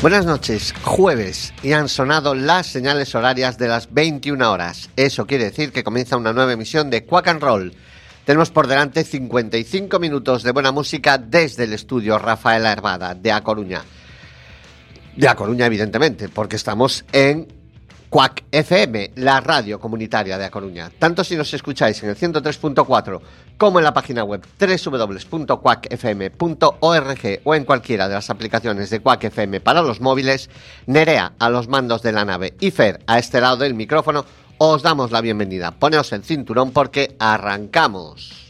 Buenas noches, jueves, y han sonado las señales horarias de las 21 horas. Eso quiere decir que comienza una nueva emisión de Quack and Roll. Tenemos por delante 55 minutos de buena música desde el estudio Rafaela Hermada de A Coruña. De A Coruña, evidentemente, porque estamos en Quack FM, la radio comunitaria de A Coruña. Tanto si nos escucháis en el 103.4 como en la página web www.quackfm.org o en cualquiera de las aplicaciones de Quack FM para los móviles. Nerea a los mandos de la nave y Fer a este lado del micrófono, os damos la bienvenida. Poneos el cinturón porque arrancamos.